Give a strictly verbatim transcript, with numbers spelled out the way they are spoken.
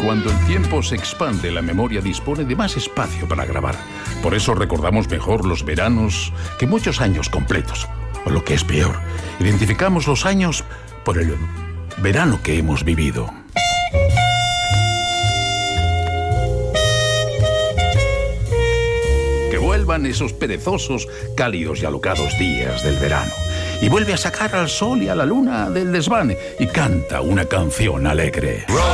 Cuando el tiempo se expande, la memoria dispone de más espacio para grabar. Por eso recordamos mejor los veranos que muchos años completos. O lo que es peor, identificamos los años por el verano que hemos vivido. Que vuelvan esos perezosos, cálidos y alocados días del verano. Y vuelve a sacar al sol y a la luna del desván y canta una canción alegre.